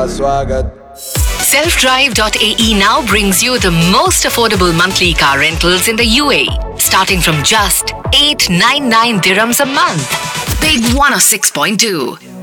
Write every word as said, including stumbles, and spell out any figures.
Swagat. self drive dot a e now brings you the most affordable monthly car rentals in the U A E, starting from just eight hundred ninety-nine dirhams a month. Big one oh six point two.